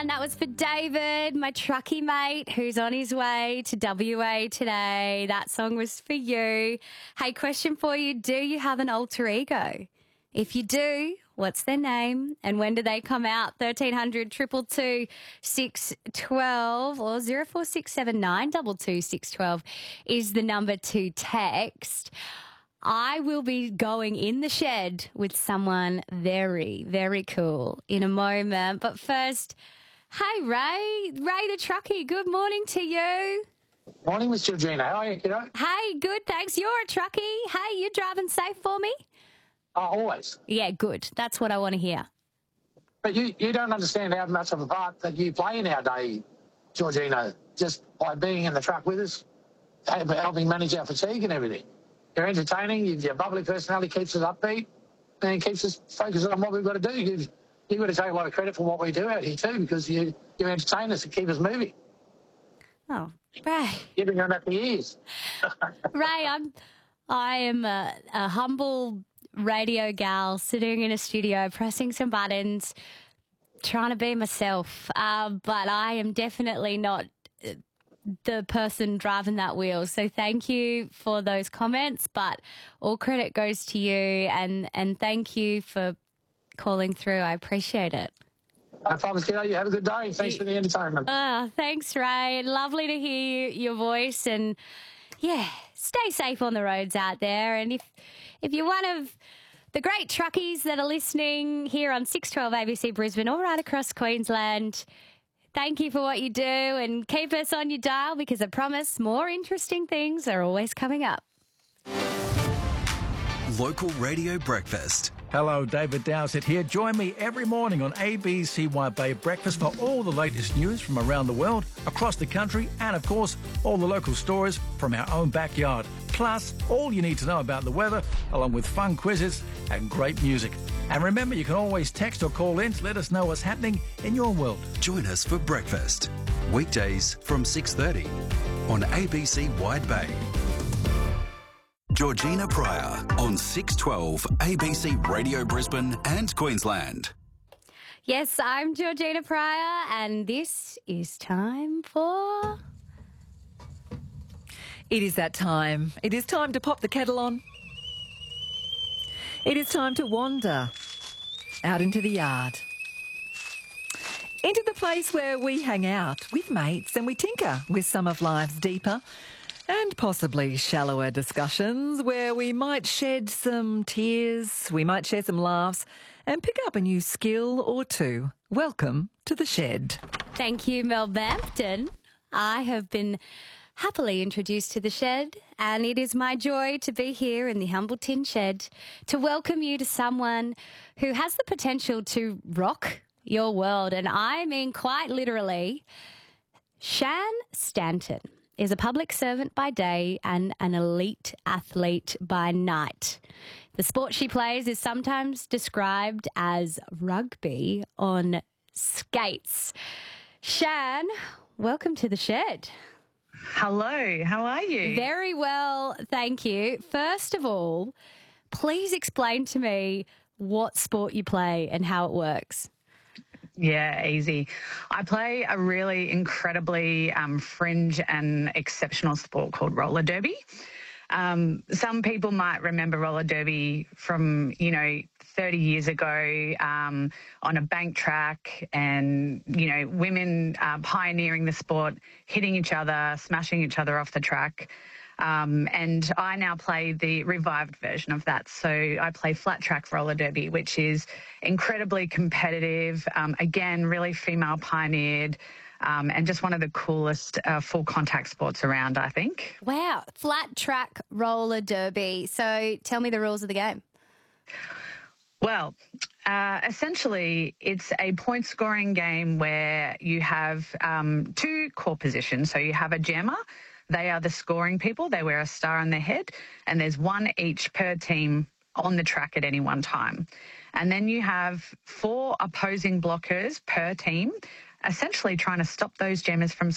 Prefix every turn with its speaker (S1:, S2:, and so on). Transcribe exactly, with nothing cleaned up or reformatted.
S1: And that was for David, my truckie mate, who's on his way to W A today. That song was for you. Hey, question for you. Do you have an alter ego? If you do, what's their name? And when do they come out? thirteen hundred, two two two, six one two or zero four six seven nine two two six one two is the number to text. I will be going in the shed with someone very, very cool in a moment. But first, hey, Ray, Ray the truckie, good morning to you.
S2: Morning, Miss Georgina. How are you, kiddo?
S1: Hey, good, thanks. You're a truckie. Hey, you driving safe for me?
S2: Oh, always.
S1: Yeah, good. That's what I want to hear.
S2: But you, you don't understand how much of a part that you play in our day, Georgina, just by being in the truck with us, helping manage our fatigue and everything. You're entertaining, your bubbly personality keeps us upbeat and keeps us focused on what we've got to do. You've, you've got to take a lot of credit for what we do out here too, because you, you entertain us and keep us moving.
S1: Oh, Ray.
S2: You've been doing that for years.
S1: Ray, I'm, I am a, a humble radio gal sitting in a studio pressing some buttons, trying to be myself. Uh, but I am definitely not the person driving that wheel. So thank you for those comments, but all credit goes to you, and, and thank you for calling through. I appreciate it.
S2: I promise, kiddo, you have a good day. Thanks for the entertainment.
S1: Oh, thanks, Ray. Lovely to hear your voice, and yeah, stay safe on the roads out there. And if if you're one of the great truckies that are listening here on six twelve A B C Brisbane or right across Queensland, thank you for what you do, and keep us on your dial, because I promise more interesting things are always coming up.
S3: Local Radio Breakfast.
S4: Hello, David Dowsett here. Join me every morning on A B C Wide Bay Breakfast for all the latest news from around the world, across the country, and of course, all the local stories from our own backyard. Plus, all you need to know about the weather, along with fun quizzes and great music. And remember, you can always text or call in to let us know what's happening in your world.
S3: Join us for breakfast. Weekdays from six thirty on A B C Wide Bay. Georgina Pryor on six twelve A B C Radio Brisbane and Queensland.
S1: Yes, I'm Georgina Pryor, and this is time for...
S5: It is that time. It is time to pop the kettle on. It is time to wander out into the yard. Into the place where we hang out with mates and we tinker with some of life's deeper and possibly shallower discussions, where we might shed some tears, we might share some laughs and pick up a new skill or two. Welcome to The Shed.
S1: Thank you, Mel Bampton. I have been happily introduced to The Shed, and it is my joy to be here in the humble tin shed to welcome you to someone who has the potential to rock your world, and I mean quite literally. Shan Stanton is a public servant by day and an elite athlete by night. The sport she plays is sometimes described as rugby on skates. Shan, welcome to The Shed.
S6: Hello, how are you?
S1: Very well, thank you. First of all, please explain to me what sport you play and how it works.
S6: Yeah, easy. I play a really incredibly um, fringe and exceptional sport called roller derby. Um, some people might remember roller derby from, you know, thirty years ago um, on a bank track, and, you know, women uh, pioneering the sport, hitting each other, smashing each other off the track. Um, and I now play the revived version of that. So I play flat track roller derby, which is incredibly competitive, um, again, really female pioneered, um, and just one of the coolest uh, full contact sports around, I think.
S1: Wow, flat track roller derby. So tell me the rules of the game.
S6: Well, uh, essentially, it's a point scoring game where you have um, two core positions. So you have a jammer. They are the scoring people. They wear a star on their head, and there's one each per team on the track at any one time. And then you have four opposing blockers per team, essentially trying to stop those jammers from